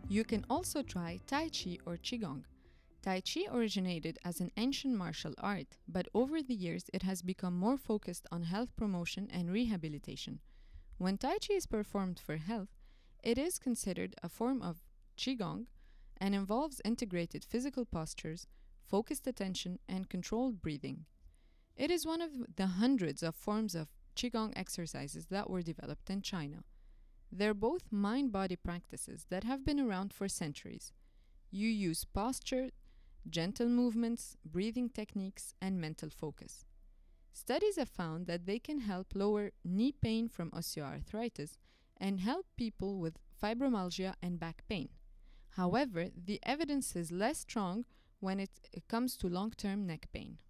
You can also try Tai Chi or Qigong. Tai Chi originated as an ancient martial art, but over the years it has become more focused on health promotion and rehabilitation. When Tai Chi is performed for health, it is considered a form of Qigong and involves integrated physical postures, focused attention, and controlled breathing. It is one of the hundreds of forms of Qigong exercises that were developed in China. They're both mind body practices that have been around for centuries. You use posture, gentle movements, breathing techniques, and mental focus. Studies have found that they can help lower knee pain from osteoarthritis and help people with fibromyalgia and back pain. However, the evidence is less strong when it comes to long term neck pain.